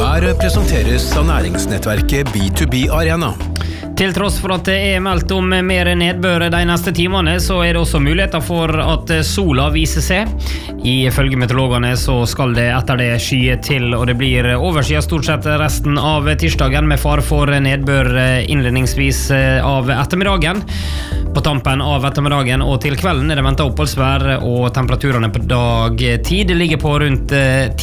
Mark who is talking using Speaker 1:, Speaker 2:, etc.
Speaker 1: Her presenteres av næringsnettverket B2B Arena.
Speaker 2: Til tross for at det meldt om mer nedbør de neste timene, så det også muligheter for at sola viser seg. Ifølge meteorologene så skal det etter det skye til, og det blir overskyet stort sett resten av tirsdagen med fare for nedbør innledningsvis av ettermiddagen. På tampen av ettermiddagen og til kvelden det ventet oppholdsvær, og temperaturene på dagtid ligger på rundt